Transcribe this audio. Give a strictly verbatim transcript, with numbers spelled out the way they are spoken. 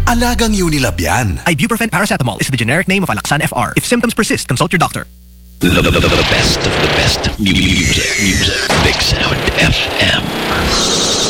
Alagang Unilab yan. Ibuprofen paracetamol is the generic name of Alaxan F R. If symptoms persist, consult your doctor. The, the, the, the best of the best music, music, Big Sound F M.